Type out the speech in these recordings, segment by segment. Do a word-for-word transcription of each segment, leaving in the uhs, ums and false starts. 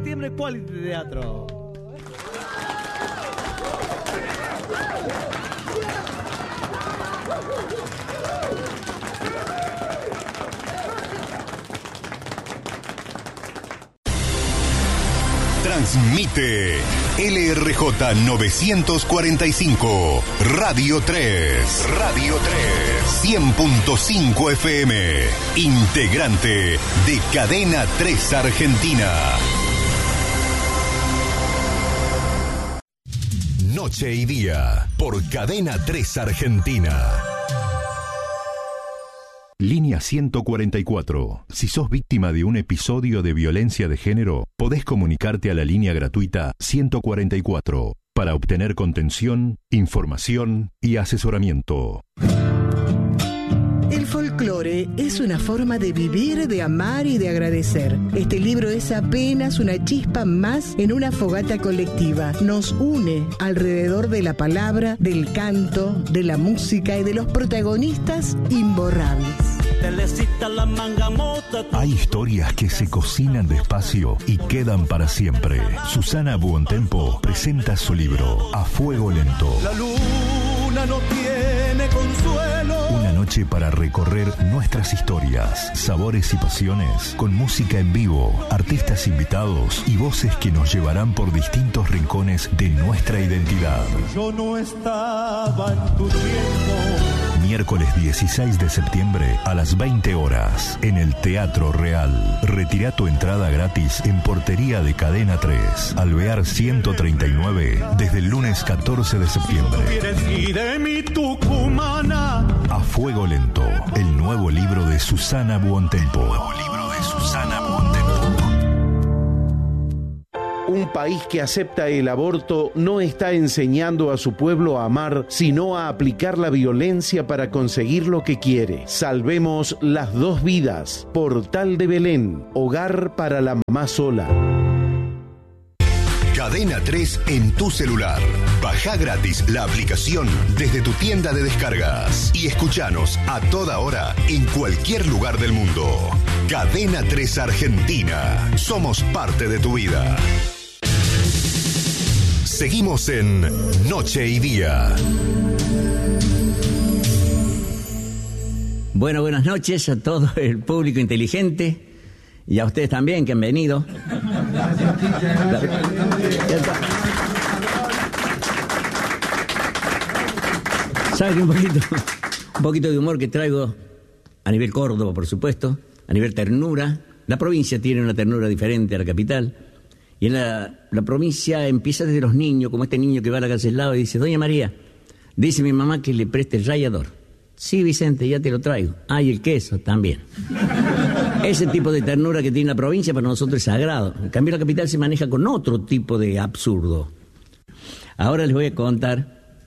septiembre, Quality Teatro. Transmite L R J novecientos cuarenta y cinco, Radio tres, Radio tres, cien punto cinco F M, integrante de Cadena tres Argentina. Noche y día, por Cadena tres Argentina. Línea ciento cuarenta y cuatro. Si sos víctima de un episodio de violencia de género, podés comunicarte a la línea gratuita ciento cuarenta y cuatro para obtener contención, información y asesoramiento. El folclore es una forma de vivir, de amar y de agradecer. Este libro es apenas una chispa más en una fogata colectiva. Nos une alrededor de la palabra, del canto, de la música y de los protagonistas imborrables. Hay historias que se cocinan despacio y quedan para siempre. Susana Buontempo presenta su libro A Fuego Lento. La luna no tiene consuelo. Una noche para recorrer nuestras historias, sabores y pasiones, con música en vivo, artistas invitados y voces que nos llevarán por distintos rincones de nuestra identidad. Yo no estaba en tu tiempo. Miércoles dieciséis de septiembre a las veinte horas en el Teatro Real. Retira tu entrada gratis en portería de Cadena tres, Alvear ciento treinta y nueve, desde el lunes catorce de septiembre. A Fuego Lento, el nuevo libro de Susana Buontempo. El nuevo libro de Susana Buontempo. Un país que acepta el aborto no está enseñando a su pueblo a amar, sino a aplicar la violencia para conseguir lo que quiere. Salvemos las dos vidas. Portal de Belén, hogar para la mamá sola. Cadena tres en tu celular. Baja gratis la aplicación desde tu tienda de descargas y escuchanos a toda hora en cualquier lugar del mundo. Cadena tres Argentina. Somos parte de tu vida. Seguimos en Noche y Día. Bueno, buenas noches a todo el público inteligente y a ustedes también que han venido. ¿Saben que un poquito, un poquito de humor que traigo a nivel Córdoba, por supuesto, a nivel ternura? La provincia tiene una ternura diferente a la capital. Y en la, la provincia empieza desde los niños, como este niño que va a la calle al lado y dice: Doña María, dice mi mamá que le preste el rallador. Sí, Vicente, ya te lo traigo. Ah, y el queso también. Ese tipo de ternura que tiene la provincia para nosotros es sagrado. En cambio, la capital se maneja con otro tipo de absurdo. Ahora les voy a contar,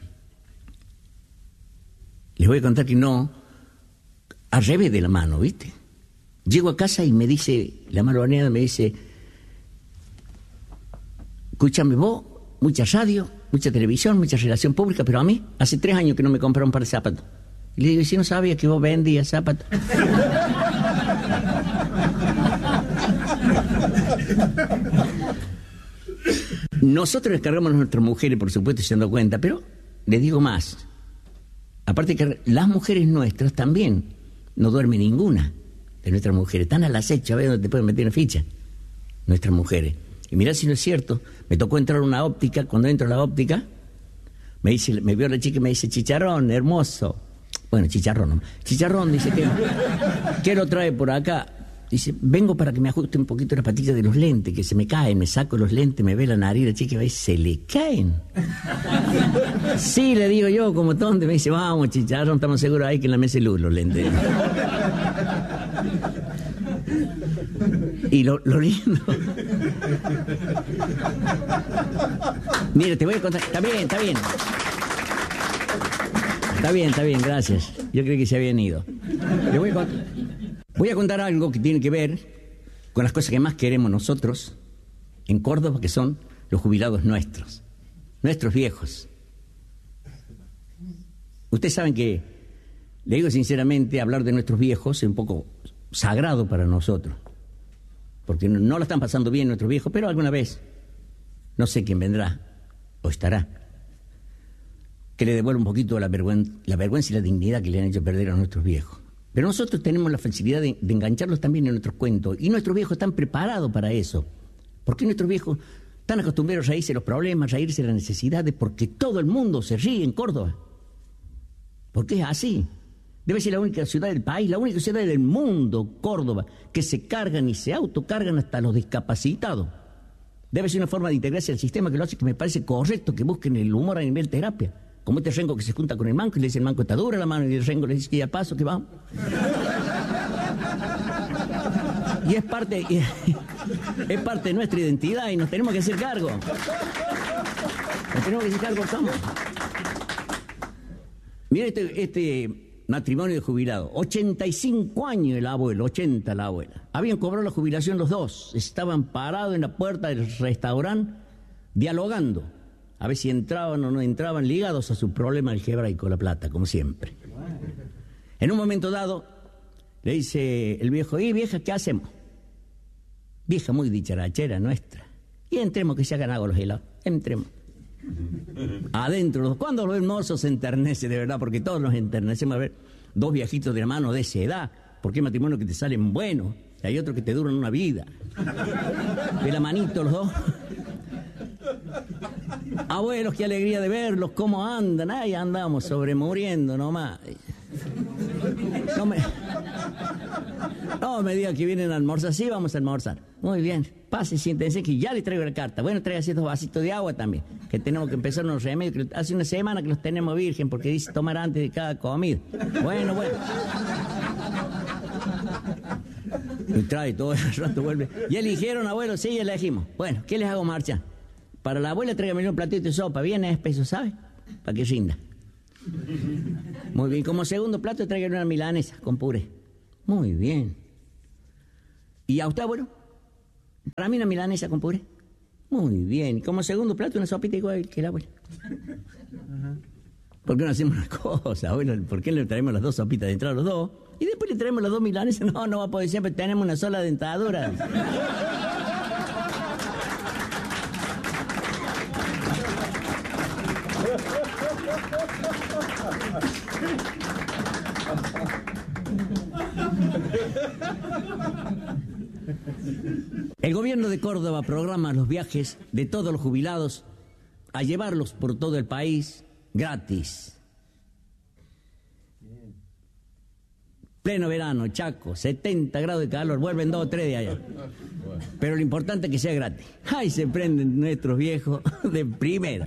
les voy a contar que no, al revés de la mano, ¿viste? Llego a casa y me dice, la mano baneada me dice: escúchame vos, mucha radio, mucha televisión, mucha relación pública, pero a mí hace tres años que no me compré un par de zapatos. Y le digo: ¿y si no sabía que vos vendías zapatos? Nosotros descargamos a nuestras mujeres, por supuesto, se han dado cuenta, pero les digo más. Aparte que las mujeres nuestras también, no duerme ninguna de nuestras mujeres. Están al acecho, a ver dónde te pueden meter una ficha. Nuestras mujeres. Y mirá si no es cierto, me tocó entrar a una óptica. Cuando entro a la óptica, me dice, me vio la chica y me dice: chicharrón, hermoso. Bueno, chicharrón, ¿no? Chicharrón, dice, que ¿qué lo trae por acá? Dice: vengo para que me ajuste un poquito las patillas de los lentes, que se me caen, me saco los lentes, me ve la nariz, la chica y se le caen. Sí, le digo yo, como tonto, me dice: vamos, chicharrón, estamos seguros ahí que en la mesa hay luz los lentes. Y lo, lo lindo... Mira, te voy a contar... Está bien, está bien. Está bien, está bien, gracias. Yo creí que se habían ido. Le voy a contar, voy a contar algo que tiene que ver con las cosas que más queremos nosotros en Córdoba, que son los jubilados nuestros, nuestros viejos. Ustedes saben que, le digo sinceramente, hablar de nuestros viejos es un poco sagrado para nosotros. porque no, no la están pasando bien nuestros viejos, pero alguna vez, no sé quién vendrá o estará, que le devuelva un poquito la, vergüen- la vergüenza y la dignidad que le han hecho perder a nuestros viejos. Pero nosotros tenemos la facilidad de, de engancharlos también en nuestros cuentos, y nuestros viejos están preparados para eso. Porque nuestros viejos están acostumbrados a reírse de los problemas, a reírse de las necesidades, porque todo el mundo se ríe en Córdoba. Porque es así. Debe ser la única ciudad del país, la única ciudad del mundo, Córdoba, que se cargan y se autocargan hasta los discapacitados. Debe ser una forma de integrarse al sistema que lo hace, que me parece correcto, que busquen el humor a nivel terapia. Como este rengo que se junta con el manco y le dice: el manco está dura la mano, y el rengo le dice: que ya paso, que vamos. Y es parte, y es parte de nuestra identidad y nos tenemos que hacer cargo. Nos tenemos que hacer cargo, somos. Mira este, este matrimonio de jubilados. ochenta y cinco años el abuelo, ochenta la abuela. Habían cobrado la jubilación los dos. Estaban parados en la puerta del restaurante dialogando. A ver si entraban o no entraban, ligados a su problema algebraico, la plata, como siempre. En un momento dado, le dice el viejo: ¿y vieja, qué hacemos? Vieja muy dicharachera nuestra. Y entremos, que se hagan agua los helados. Entremos. Adentro, los- cuando los hermosos se enternece, de verdad, porque todos nos enternecemos a ver dos viejitos de la mano de esa edad. Porque hay matrimonios que te salen buenos, y hay otros que te duran una vida. De la manito los dos. Abuelos, qué alegría de verlos, cómo andan. Ahí andamos sobremuriendo nomás. No me, no me diga que vienen a almorzar. Sí, vamos a almorzar. Muy bien, pase, siéntense, que ya le traigo la carta. Bueno, traiga dos vasitos de agua también, que tenemos que empezar unos remedios, que hace una semana que los tenemos virgen, porque dice tomar antes de cada comida. Bueno, bueno. Y trae todo el rato, vuelve. ¿Ya eligieron, abuelo? Sí, ya elegimos. Bueno, ¿qué les hago marcha? Para la abuela, tráigame un platito de sopa, bien espeso, ¿sabe? Para que rinda. Muy bien, como segundo plato, tráigame una milanesa con puré. Muy bien. ¿Y a usted, abuelo? Para mí una milanesa con puré. Muy bien. Y como segundo plato, una sopita igual que la abuela. ¿Por qué no hacemos una cosa, abuelo? ¿Por qué le traemos las dos sopitas de entrada a los dos? Y después le traemos las dos milanesas. No, no va a poder, siempre tenemos una sola dentadura. El gobierno de Córdoba programa los viajes de todos los jubilados a llevarlos por todo el país gratis. Pleno verano, Chaco, setenta grados de calor, vuelven dos o tres de allá. Pero lo importante es que sea gratis. ¡Ay, se prenden nuestros viejos de primera!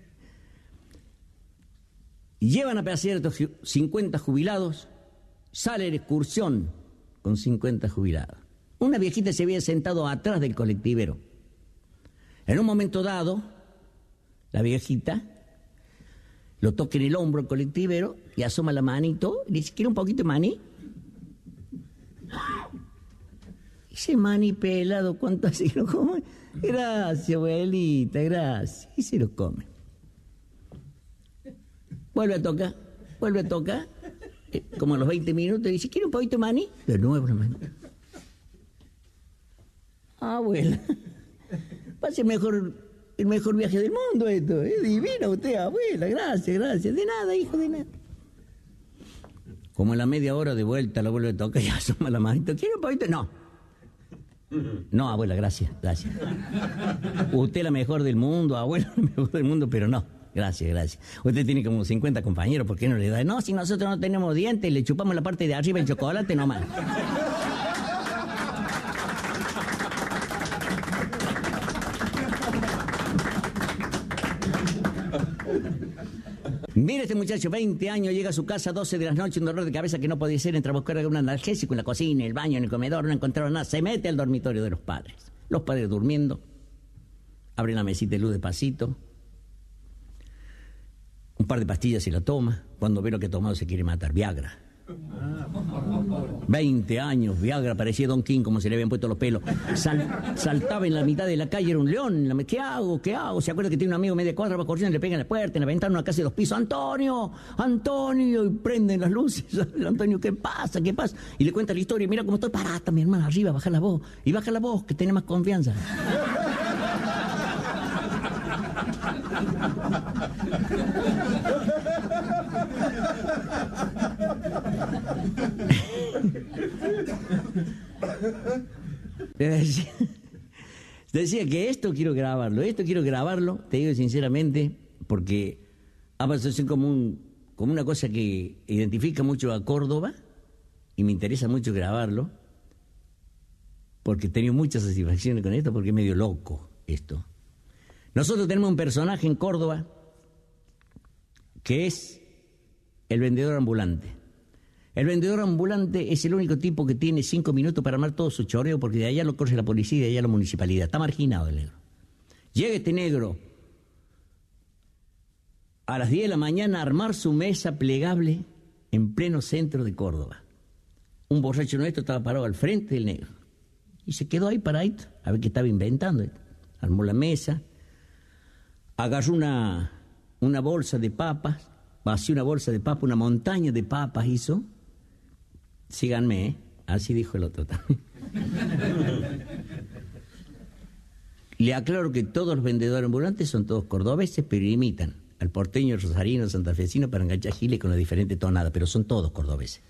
Llevan a pasear estos cincuenta jubilados, sale la excursión con cincuenta jubilados. Una viejita se había sentado atrás del colectivero. En un momento dado, la viejita lo toca en el hombro el colectivero y asoma la manito y dice: ¿quiere un poquito de maní? Ese maní pelado, ¿cuánto hace que lo come? Gracias, abuelita, gracias. Y se lo come. Vuelve a tocar, vuelve a tocar. Eh, como a los veinte minutos dice: ¿quiere un poquito de maní? De nuevo la maní. Abuela, va a ser mejor, el mejor viaje del mundo esto. Es divina usted, abuela. Gracias, gracias. De nada, hijo, de nada. Como en la media hora de vuelta la vuelve a tocar y asoma la manito. ¿Quiere un poquito? No. No, abuela, gracias, gracias. Usted es la mejor del mundo, abuela, la mejor del mundo, pero no. Gracias, gracias. Usted tiene como cincuenta compañeros, ¿por qué no le da? No, si nosotros no tenemos dientes, le chupamos la parte de arriba el chocolate nomás. Mira este muchacho, veinte años, llega a su casa a doce de la noche, un dolor de cabeza que no podía ser, entra a buscar un analgésico en la cocina, en el baño, en el comedor, no encontraron nada, se mete al dormitorio de los padres. Los padres durmiendo, abren la mesita de luz despacito, un par de pastillas y la toma, cuando ve lo que ha tomado se quiere matar, Viagra. veinte años, Viagra, parecía Don King, como se le habían puesto los pelos. Sal, saltaba en la mitad de la calle, era un león. ¿Qué hago? ¿Qué hago? ¿Se acuerda que tiene un amigo media cuadra, va corriendo, le pega en la puerta, en la ventana, una casa de dos pisos? ¡Antonio! ¡Antonio! Y prenden las luces. Antonio, ¿qué pasa? ¿Qué pasa? Y le cuenta la historia. Mira cómo estoy parada, mi hermana, arriba, baja la voz. Y baja la voz, que tiene más confianza. Decía, decía que esto quiero grabarlo, esto quiero grabarlo, te digo sinceramente, porque ha pasado a ser como, un, como una cosa que identifica mucho a Córdoba y me interesa mucho grabarlo, porque he tenido muchas satisfacciones con esto, porque es medio loco esto. Nosotros tenemos un personaje en Córdoba que es el vendedor ambulante. El vendedor ambulante es el único tipo que tiene cinco minutos para armar todo su choreo, porque de allá lo corre la policía y de allá la municipalidad. Está marginado el negro. Llega este negro a las diez de la mañana a armar su mesa plegable en pleno centro de Córdoba. Un borracho nuestro estaba parado al frente del negro y se quedó ahí paradito a ver qué estaba inventando. Armó la mesa, agarró una, una bolsa de papas, vació una bolsa de papas, una montaña de papas hizo. Síganme, ¿eh? Así dijo el otro también. Le aclaro que todos los vendedores ambulantes son todos cordobeses, pero imitan al porteño, rosarino, santafesino para enganchar giles con una diferente tonada, pero son todos cordobeses.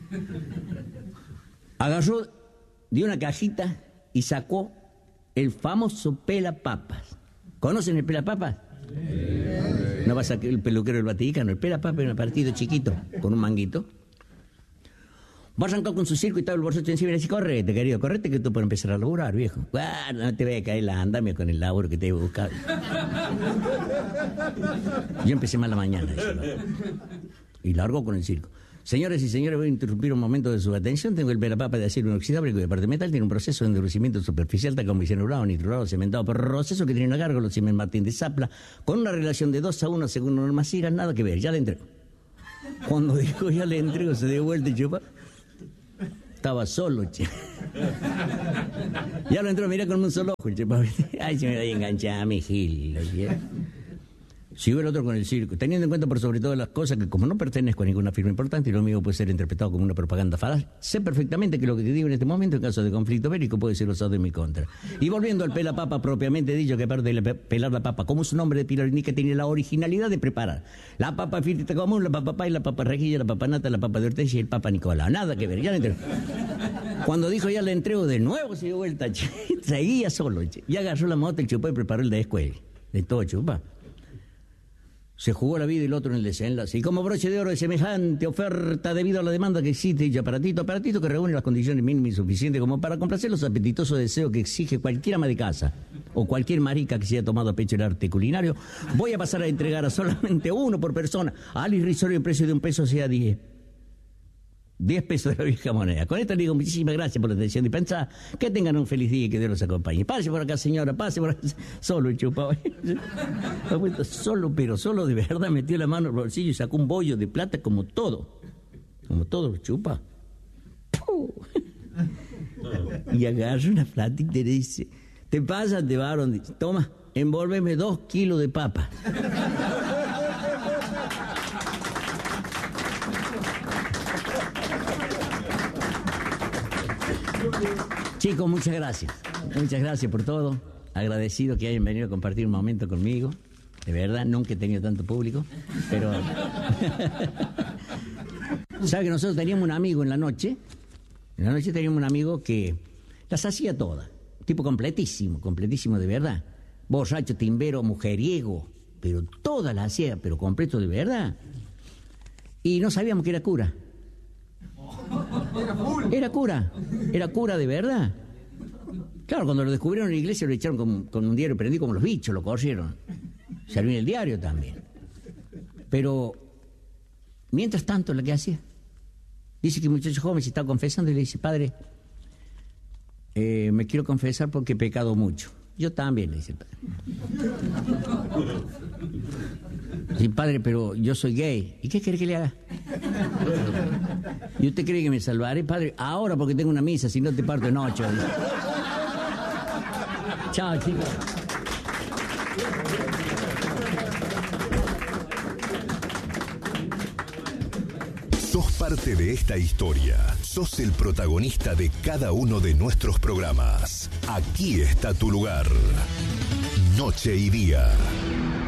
Agarró de una cajita y sacó el famoso pelapapas. ¿Conocen el pelapapas? Sí. No va a sacar el peluquero del Vaticano. El pelapapas es un partido chiquito con un manguito. Va a arrancar con su circo y estaba el borracho encima y le dice: correte, querido, correte que tú puedes empezar a laburar, viejo. Guarda, no te voy a caer la andamia con el laburo que te he buscado. Yo empecé mal la mañana. Dice, y largó con el circo. Señores y señores, voy a interrumpir un momento de su atención. Tengo el pelapapa de acero inoxidable de parte metal. Tiene un proceso de endurecimiento superficial, tal como bisanurado, nitrurado, cementado por proceso que tiene una gárgola, Siemens Martín de Zapla, con una relación de dos a uno según Norma Cira. Nada que ver, ya le entrego. Cuando dijo ya le entrego, se dio vuelta y chupa. Estaba solo, che. Ya lo entró, mira con un solo ojo, che. Ay, se me va a enganchar a mi gil. Siguió el otro con el circo, teniendo en cuenta por sobre todas las cosas que como no pertenezco a ninguna firma importante y lo mío puede ser interpretado como una propaganda falaz, sé perfectamente que lo que te digo en este momento en caso de conflicto bélico puede ser usado en mi contra. Y volviendo al pelapapa propiamente dicho, que aparte de pelar la papa, como su nombre de pilorini, tiene la originalidad de preparar la papa frita común, la papa pay, la papa rejilla, la papa nata, la papa de hortensia y el papa Nicolau. Nada que ver, ya le entrego. Cuando dijo ya le entrego de nuevo se dio vuelta, che. Seguía solo, che. Y agarró la moto, el chupó y preparó el de escuela. De todo chupa. Se jugó la vida y el otro en el desenlace. Y como broche de oro de semejante oferta debido a la demanda que existe y aparatito, aparatito que reúne las condiciones mínimas y suficientes como para complacer los apetitosos deseos que exige cualquier ama de casa o cualquier marica que se haya tomado a pecho el arte culinario, voy a pasar a entregar a solamente uno por persona al irrisorio precio de un peso, sea diez. Diez pesos de la vieja moneda. Con esto le digo muchísimas gracias por la atención dispensada. Que tengan un feliz día y que Dios los acompañe. Pase por acá, señora, pase por acá. Solo el chupado. Ha vuelto solo, pero solo de verdad. Metió la mano en el bolsillo y sacó un bollo de plata como todo. Como todo lo chupa. Y agarra una platita y le dice: te pasas de varón. Dice: toma, envolveme dos kilos de papa. Chicos, muchas gracias. Muchas gracias por todo. Agradecido que hayan venido a compartir un momento conmigo. De verdad, nunca he tenido tanto público. Pero... ¿sabe que nosotros teníamos un amigo en la noche? En la noche teníamos un amigo que las hacía todas. Tipo completísimo, completísimo de verdad. Borracho, timbero, mujeriego. Pero todas las hacía, pero completo de verdad. Y no sabíamos que era cura. Era cura, era cura de verdad. Claro, cuando lo descubrieron en la iglesia lo echaron con, con un diario prendido como los bichos, lo corrieron. Salió en el diario también. Pero, mientras tanto, lo que hacía, dice que un muchacho joven se estaba confesando y le dice: padre, eh, me quiero confesar porque he pecado mucho. Yo también, le dice el padre. Sí, padre, pero yo soy gay. ¿Y qué quiere que le haga? ¿Y usted cree que me salvaré, padre? Ahora porque tengo una misa, si no te parto en ocho. Chao, chicos. Sos parte de esta historia. Sos el protagonista de cada uno de nuestros programas. Aquí está tu lugar. Noche y día.